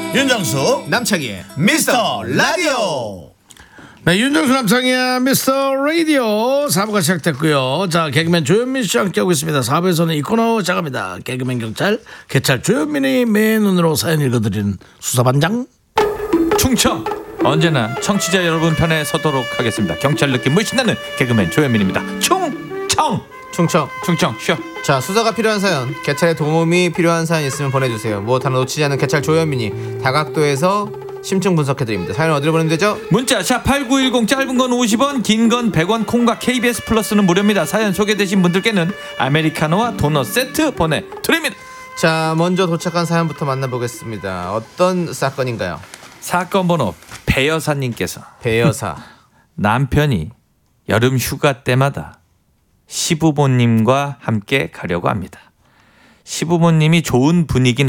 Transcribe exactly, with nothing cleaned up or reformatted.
윤정수 남창희의 미스터 라디오. 네, 윤정수 남창희의 미스터 라디오 사 부가 시작됐고요. 자, 개그맨 조현민 씨와 함께하고 있습니다. 사 부에서는 이 코너 시작합니다. 개그맨 경찰 개찰 조현민이 매 눈으로 사연 읽어드리는 수사반장. 충청 언제나 청취자 여러분 편에 서도록 하겠습니다. 경찰 느낌 물씬 나는 개그맨 조현민입니다. 충청 충청 충청 쉬어. 자, 수사가 필요한 사연, 개찰의 도움이 필요한 사연 있으면 보내주세요. 무엇 하나 놓치지 않는 개찰 조현민이 다각도에서 심층 분석해드립니다. 사연 어디로 보내면 되죠? 문자 샵 팔구일공, 짧은 건 오십 원, 긴 건 백 원, 콩과 케이비에스 플러스는 무료입니다. 사연 소개되신 분들께는 아메리카노와 도넛 세트 보내드립니다. 자, 먼저 도착한 사연부터 만나보겠습니다. 어떤 사건인가요? 사건 번호 배 여사님께서 배여사. 남편이 여름 휴가 때마다 시부모님과 함께 가려고 합니다. 시부모님이 좋은 분위기